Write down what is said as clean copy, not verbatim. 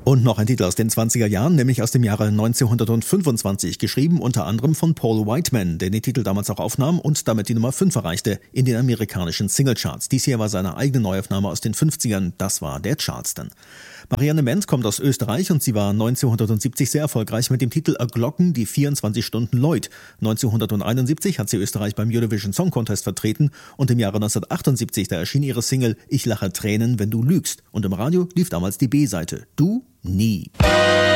Und noch ein Titel aus den 20er Jahren, nämlich aus dem Jahre 1925, geschrieben unter anderem von Paul Whiteman, der den Titel damals auch aufnahm und damit die Nummer 5 erreichte in den amerikanischen Singlecharts. Dies hier war seine eigene Neuaufnahme aus den 50ern, das war der Charleston. Marianne Ment kommt aus Österreich und sie war 1970 sehr erfolgreich mit dem Titel A Glocken, die 24 Stunden läut. 1971 hat sie Österreich beim Eurovision Song Contest vertreten und im Jahre 1978, da erschien ihre Single Ich lache Tränen, wenn du lügst. Und im Radio lief damals die B-Seite. Du nie.